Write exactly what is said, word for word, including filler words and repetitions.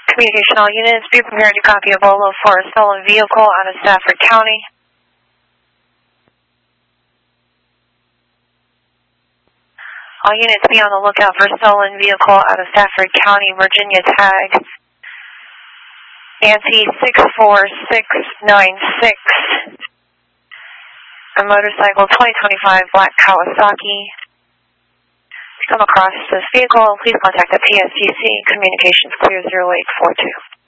Communication all units, be prepared to copy a bolo for a stolen vehicle out of Stafford County. All units be on the lookout for a stolen vehicle out of Stafford County, Virginia tag Nancy six four six nine six. A motorcycle twenty twenty-five black Kawasaki. Come across this vehicle, please contact the P S T C. Communications clear zero eight four two.